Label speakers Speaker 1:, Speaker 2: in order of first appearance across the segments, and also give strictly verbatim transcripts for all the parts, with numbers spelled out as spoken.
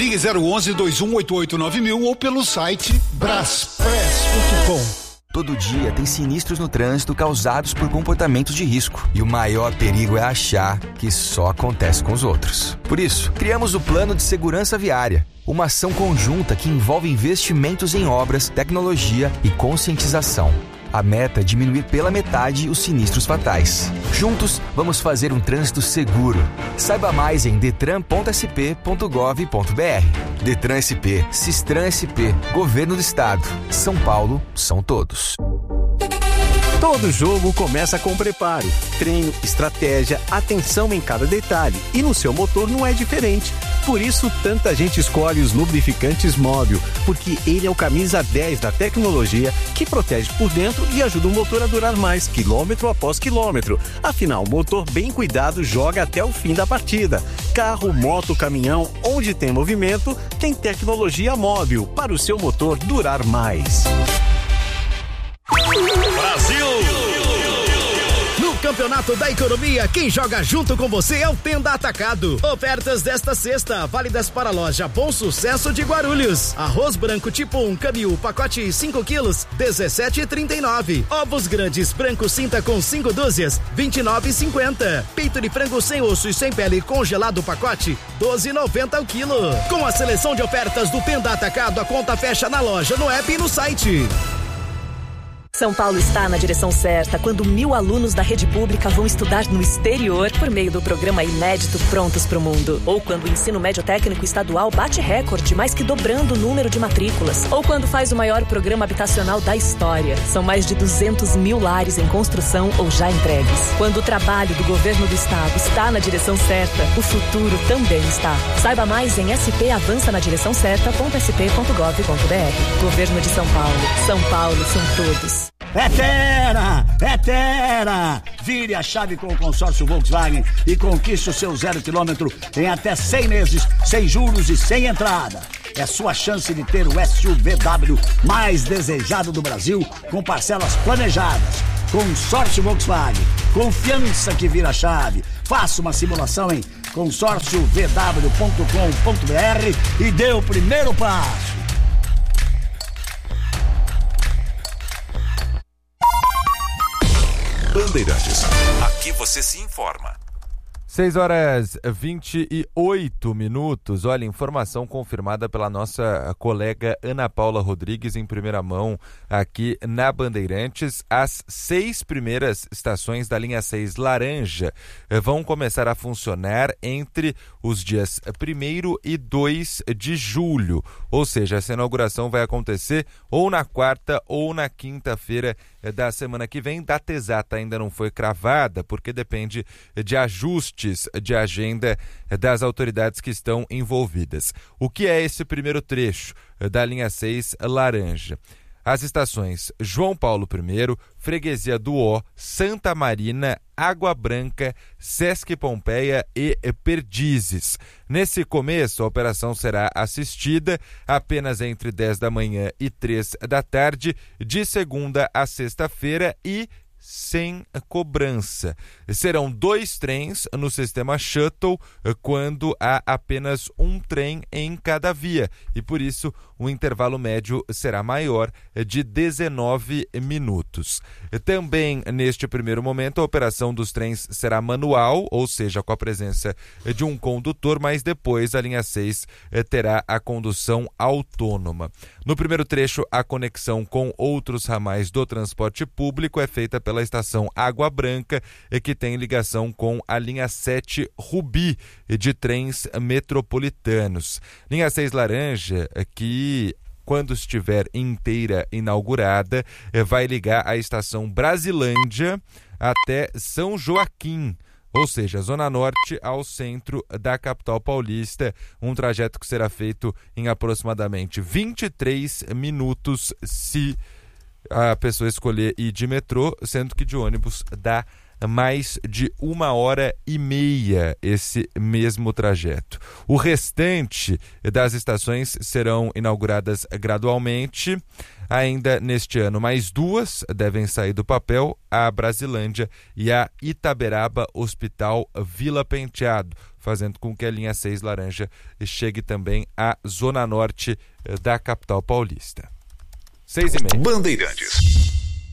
Speaker 1: Ligue zero onze, dois um oito oito nove mil ou pelo site braspress ponto com.
Speaker 2: Todo dia tem sinistros no trânsito causados por comportamentos de risco. E o maior perigo é achar que só acontece com os outros. Por isso, criamos o Plano de Segurança Viária. Uma ação conjunta que envolve investimentos em obras, tecnologia e conscientização. A meta é diminuir pela metade os sinistros fatais. Juntos, vamos fazer um trânsito seguro. Saiba mais em detran ponto s p ponto gov ponto b r. Detran S P, Sistran S P, Governo do Estado. São Paulo, são todos.
Speaker 3: Todo jogo começa com preparo, treino, estratégia, atenção em cada detalhe. E no seu motor não é diferente. Por isso, tanta gente escolhe os lubrificantes Móbil, porque ele é o camisa dez da tecnologia que protege por dentro e ajuda o motor a durar mais, quilômetro após quilômetro. Afinal, o motor bem cuidado joga até o fim da partida. Carro, moto, caminhão, onde tem movimento, tem tecnologia Móbil para o seu motor durar mais.
Speaker 4: Brasil!
Speaker 5: No Campeonato da Economia, quem joga junto com você é o Tenda Atacado. Ofertas desta sexta, válidas para a loja Bom Sucesso de Guarulhos. Arroz branco tipo um, Camil, pacote cinco quilos, dezessete reais e trinta e nove. Ovos grandes, branco cinta com cinco dúzias, vinte e nove reais e cinquenta. Peito de frango sem osso e sem pele congelado pacote, doze reais e noventa o quilo. Com a seleção de ofertas do Tenda Atacado, a conta fecha na loja, no app e no site.
Speaker 6: São Paulo está na direção certa quando mil alunos da rede pública vão estudar no exterior por meio do programa inédito Prontos para o Mundo. Ou quando o ensino médio técnico estadual bate recorde, mais que dobrando o número de matrículas. Ou quando faz o maior programa habitacional da história. São mais de duzentos mil lares em construção ou já entregues. Quando o trabalho do governo do estado está na direção certa, o futuro também está. Saiba mais em s p avança na direção certa ponto s p ponto gov ponto b r. Governo de São Paulo. São Paulo são todos.
Speaker 7: É Terra! É Terra! Vire a chave com o consórcio Volkswagen e conquiste o seu zero quilômetro em até cem meses, sem juros e sem entrada. É sua chance de ter o S U V W mais desejado do Brasil, com parcelas planejadas. Consórcio Volkswagen. Confiança que vira chave. Faça uma simulação em consórcio v w ponto com ponto b r e dê o primeiro passo.
Speaker 4: Bandeirantes, aqui você se informa.
Speaker 8: seis horas e vinte e oito minutos. Olha, informação confirmada pela nossa colega Ana Paula Rodrigues em primeira mão aqui na Bandeirantes. As seis primeiras estações da linha seis laranja vão começar a funcionar entre os dias primeiro e dois de julho. Ou seja, essa inauguração vai acontecer ou na quarta ou na quinta-feira da semana que vem. Data exata ainda não foi cravada, porque depende de ajustes de agenda das autoridades que estão envolvidas. O que é esse primeiro trecho da linha seis laranja? As estações João Paulo I, Freguesia do Ó, Santa Marina, Água Branca, Sesc Pompeia e Perdizes. Nesse começo, a operação será assistida apenas entre dez da manhã e três da tarde, de segunda a sexta-feira e sem cobrança. Serão dois trens no sistema shuttle quando há apenas um trem em cada via e por isso o intervalo médio será maior de dezenove minutos. Também neste primeiro momento a operação dos trens será manual, ou seja, com a presença de um condutor, mas depois a linha seis terá a condução autônoma. No primeiro trecho, a conexão com outros ramais do transporte público é feita pela estação Água Branca, que tem ligação com a linha sete Rubi de trens metropolitanos. Linha seis laranja, que quando estiver inteira inaugurada, vai ligar a estação Brasilândia até São Joaquim, ou seja, Zona Norte ao centro da capital paulista, um trajeto que será feito em aproximadamente vinte e três minutos se a pessoa escolher ir de metrô, sendo que de ônibus dá mais de uma hora e meia esse mesmo trajeto. O restante das estações serão inauguradas gradualmente. Ainda neste ano, mais duas devem sair do papel, a Brasilândia e a Itaberaba Hospital Vila Penteado, fazendo com que a linha seis laranja chegue também à zona norte da capital paulista. Seis e meia.
Speaker 4: Bandeirantes.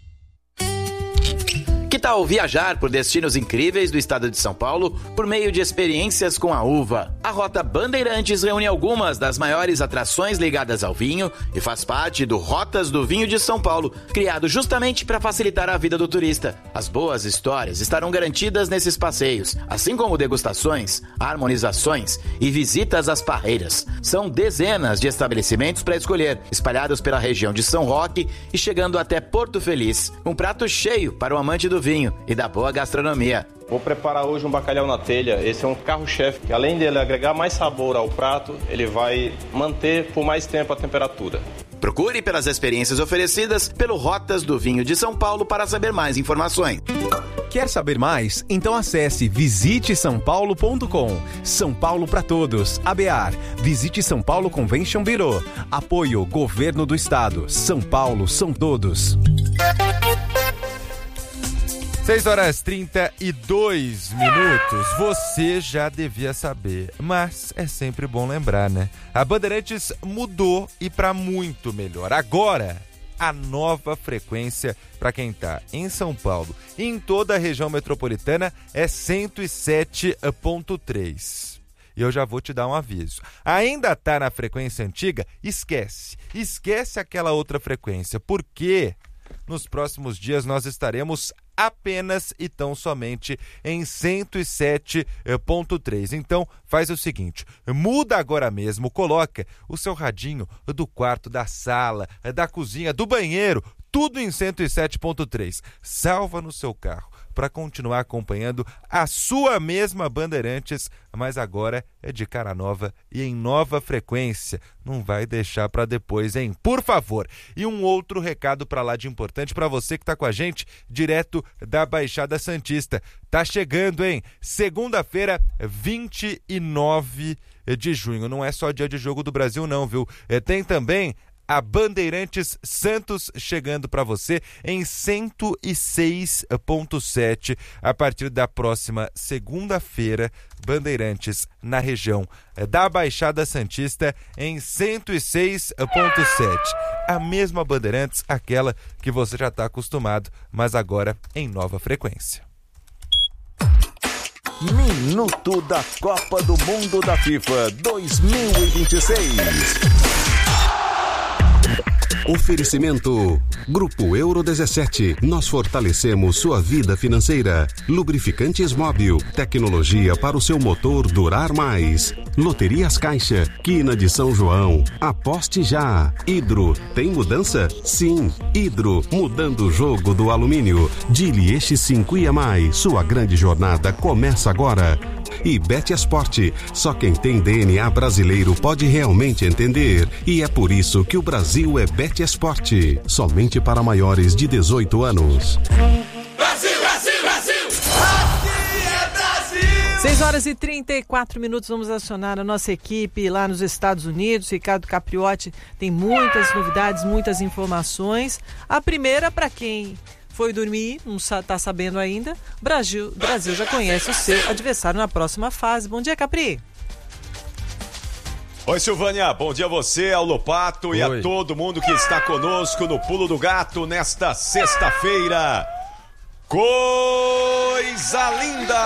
Speaker 9: Que tal viajar por destinos incríveis do estado de São Paulo por meio de experiências com a uva? A Rota Bandeirantes reúne algumas das maiores atrações ligadas ao vinho e faz parte do Rotas do Vinho de São Paulo, criado justamente para facilitar a vida do turista. As boas histórias estarão garantidas nesses passeios, assim como degustações, harmonizações e visitas às parreiras. São dezenas de estabelecimentos para escolher, espalhados pela região de São Roque e chegando até Porto Feliz. Um prato cheio para o amante do vinho e da boa gastronomia.
Speaker 10: Vou preparar hoje um bacalhau na telha. Esse é um carro-chefe que, além dele agregar mais sabor ao prato, ele vai manter por mais tempo a temperatura.
Speaker 9: Procure pelas experiências oferecidas pelo Rotas do Vinho de São Paulo para saber mais informações.
Speaker 3: Quer saber mais? Então acesse visite são paulo ponto com. São Paulo para todos. A B A R. Visite São Paulo Convention Bureau. Apoio Governo do Estado. São Paulo são todos.
Speaker 8: seis horas e trinta e dois minutos. Você já devia saber, mas é sempre bom lembrar, né? A Bandeirantes mudou e para muito melhor. Agora, a nova frequência para quem está em São Paulo e em toda a região metropolitana é cento e sete ponto três. E eu já vou te dar um aviso. Ainda tá na frequência antiga? Esquece. Esquece aquela outra frequência, porque nos próximos dias nós estaremos apenas e tão somente em cento e sete ponto três. Então, faz o seguinte, muda agora mesmo, coloca o seu radinho do quarto, da sala, da cozinha, do banheiro, tudo em cento e sete ponto três. Salva no seu carro para continuar acompanhando a sua mesma Bandeirantes, mas agora é de cara nova e em nova frequência. Não vai deixar para depois, hein? Por favor. E um outro recado para lá de importante para você que está com a gente direto da Baixada Santista. Tá chegando, hein? Segunda-feira, vinte e nove de junho. Não é só dia de jogo do Brasil, não, viu? É, tem também a Bandeirantes Santos chegando para você em cento e seis ponto sete a partir da próxima segunda-feira. Bandeirantes na região da Baixada Santista em cento e seis ponto sete. A mesma Bandeirantes, aquela que você já está acostumado, mas agora em nova frequência.
Speaker 11: Minuto da Copa do Mundo da FIFA dois mil e vinte e seis. Oferecimento Grupo Euro dezessete. Nós fortalecemos sua vida financeira. Lubrificantes Móbil. Tecnologia para o seu motor durar mais. Loterias Caixa. Quina de São João. Aposte já. Hidro. Tem mudança? Sim. Hidro. Mudando o jogo do alumínio. Dilieste cinco e mais. Sua grande jornada começa agora. E Betesport. Só quem tem D N A brasileiro pode realmente entender. E é por isso que o Brasil é Betesport. Somente para maiores de dezoito anos.
Speaker 12: Brasil, Brasil, Brasil! Aqui é Brasil!
Speaker 13: seis horas e trinta e quatro minutos, vamos acionar a nossa equipe lá nos Estados Unidos. Ricardo Capriotti tem muitas novidades, muitas informações. A primeira, para quem foi dormir, não está sabendo ainda, Brasil, Brasil já conhece o seu adversário na próxima fase. Bom dia, Capri.
Speaker 14: Oi, Silvânia, bom dia a você, ao Lopato
Speaker 8: Oi.
Speaker 14: E a todo mundo que está conosco no Pulo do Gato nesta sexta-feira. Coisa linda!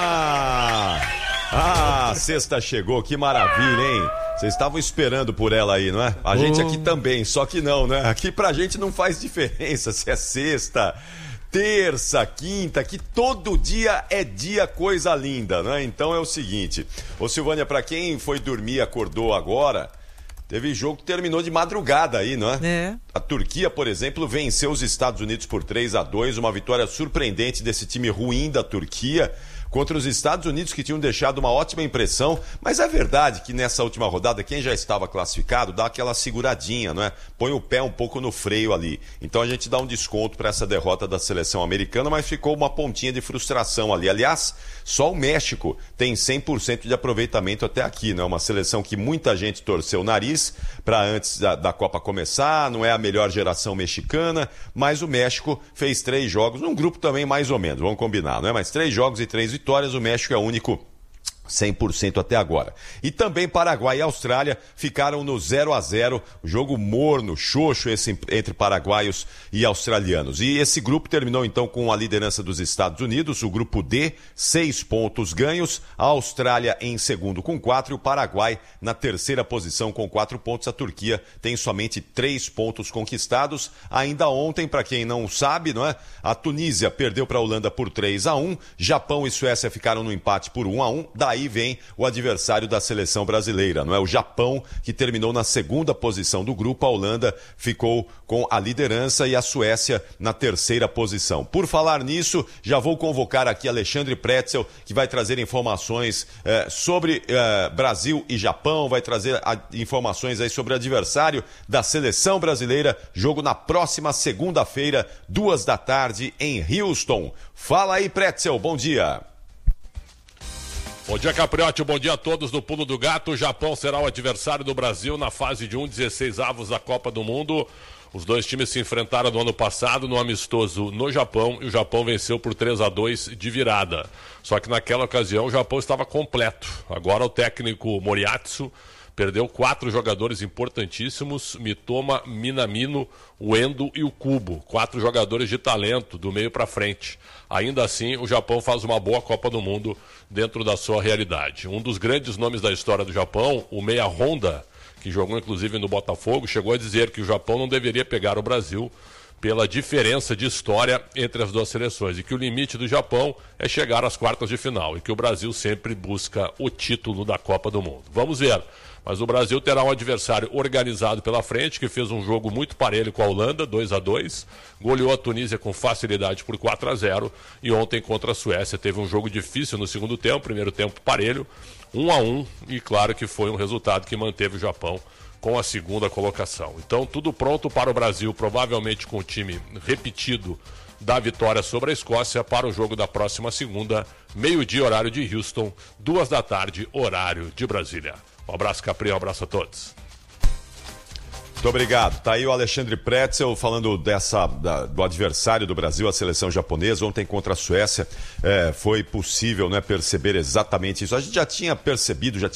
Speaker 14: Ah, sexta chegou, que maravilha, hein? Vocês estavam esperando por ela aí, não é? A gente aqui também, só que não, né? Aqui pra gente não faz diferença se é sexta, terça, quinta, que todo dia é dia coisa linda, né? Então é o seguinte, ô Silvânia, pra quem foi dormir e acordou agora, teve jogo que terminou de madrugada aí, não é?
Speaker 13: É.
Speaker 14: A Turquia, por exemplo, venceu os Estados Unidos por três a dois, uma vitória surpreendente desse time ruim da Turquia, contra os Estados Unidos, que tinham deixado uma ótima impressão, mas é verdade que nessa última rodada, quem já estava classificado dá aquela seguradinha, não é? Põe o pé um pouco no freio ali. Então a gente dá um desconto para essa derrota da seleção americana, mas ficou uma pontinha de frustração ali. Aliás, só o México tem cem por cento de aproveitamento até aqui, não é? Uma seleção que muita gente torceu o nariz para antes da, da Copa começar, não é a melhor geração mexicana, mas o México fez três jogos, num grupo também mais ou menos, vamos combinar, não é? Mas três jogos e três vitórias, o México é o único cem por cento até agora. E também Paraguai e Austrália ficaram no zero a zero, jogo morno, xoxo esse entre paraguaios e australianos. E esse grupo terminou então com a liderança dos Estados Unidos, o grupo D, seis pontos ganhos, a Austrália em segundo com quatro e o Paraguai na terceira posição com quatro pontos. A Turquia tem somente três pontos conquistados. Ainda ontem, para quem não sabe, não é? A Tunísia perdeu para a Holanda por três a um, Japão e Suécia ficaram no empate por um a um, daí vem o adversário da seleção brasileira, não é? O Japão, que terminou na segunda posição do grupo, a Holanda ficou com a liderança e a Suécia na terceira posição. Por falar nisso, já vou convocar aqui Alexandre Pretzel, que vai trazer informações eh, sobre eh, Brasil e Japão, vai trazer a, informações aí sobre o adversário da seleção brasileira, jogo na próxima segunda-feira, duas da tarde, em Houston. Fala aí, Pretzel, bom dia.
Speaker 15: Bom dia, Capriotti, bom dia a todos do Pulo do Gato. O Japão será o adversário do Brasil na fase de um, dezesseis avos da Copa do Mundo. Os dois times se enfrentaram no ano passado no amistoso no Japão e o Japão venceu por três a dois de virada. Só que naquela ocasião o Japão estava completo. Agora o técnico Moriatsu perdeu quatro jogadores importantíssimos, Mitoma, Minamino, o Endo e o Kubo. Quatro jogadores de talento, do meio para frente. Ainda assim, o Japão faz uma boa Copa do Mundo dentro da sua realidade. Um dos grandes nomes da história do Japão, o Meia Honda, que jogou inclusive no Botafogo, chegou a dizer que o Japão não deveria pegar o Brasil pela diferença de história entre as duas seleções e que o limite do Japão é chegar às quartas de final e que o Brasil sempre busca o título da Copa do Mundo. Vamos ver. Mas o Brasil terá um adversário organizado pela frente, que fez um jogo muito parelho com a Holanda, dois a dois, goleou a Tunísia com facilidade por quatro a zero e ontem contra a Suécia teve um jogo difícil no segundo tempo, primeiro tempo parelho, um a um, e claro que foi um resultado que manteve o Japão com a segunda colocação. Então tudo pronto para o Brasil, provavelmente com o time repetido da vitória sobre a Escócia para o jogo da próxima segunda, meio-dia, horário de Houston, duas da tarde, horário de Brasília. Um abraço, Capri, um abraço a todos.
Speaker 14: Muito obrigado. Tá aí o Alexandre Pretzel falando dessa, da, do adversário do Brasil, a seleção japonesa. Ontem contra a Suécia é, foi possível, né, perceber exatamente isso. A gente já tinha percebido, já